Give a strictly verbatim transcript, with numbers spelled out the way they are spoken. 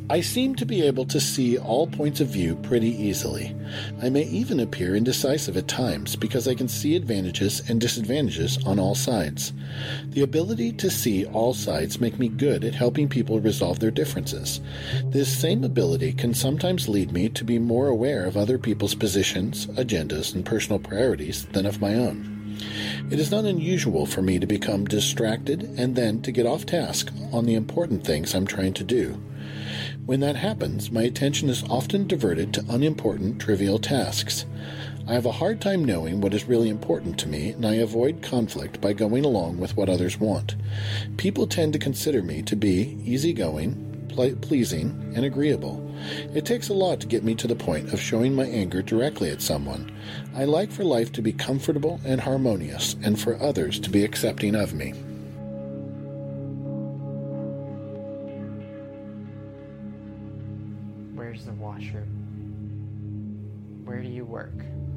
I seem to be able to see all points of view pretty easily. I may even appear indecisive at times because I can see advantages and disadvantages on all sides. The ability to see all sides make me good at helping people resolve their differences. This same ability can sometimes lead me to be more aware of other people's positions, agendas, and personal priorities than of my own. It is not unusual for me to become distracted and then to get off task on the important things I'm trying to do. When that happens, my attention is often diverted to unimportant, trivial tasks. I have a hard time knowing what is really important to me, and I avoid conflict by going along with what others want. People tend to consider me to be easygoing, ple- pleasing, and agreeable. It takes a lot to get me to the point of showing my anger directly at someone. I like for life to be comfortable and harmonious, and for others to be accepting of me. Where's the washroom? Where do you work?